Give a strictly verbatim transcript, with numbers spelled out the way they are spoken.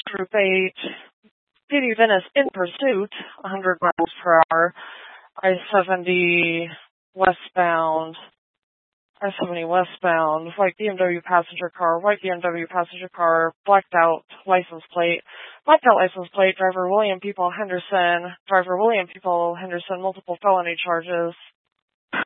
Group eight, P D Venice in pursuit, one hundred miles per hour, I seventy westbound, I seventy westbound, white B M W passenger car, white B M W passenger car, blacked out license plate, blacked out license plate, driver William People Henderson, driver William People Henderson, multiple felony charges,